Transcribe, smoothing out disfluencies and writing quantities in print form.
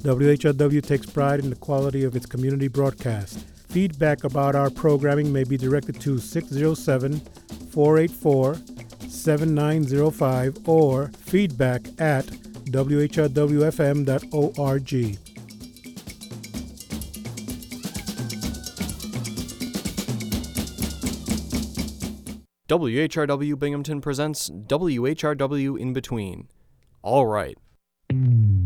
WHRW takes pride in the quality of its community broadcast. Feedback about our programming may be directed to 607-484-7905 or feedback@whrwfm.org. WHRW Binghamton presents WHRW In Between. All right.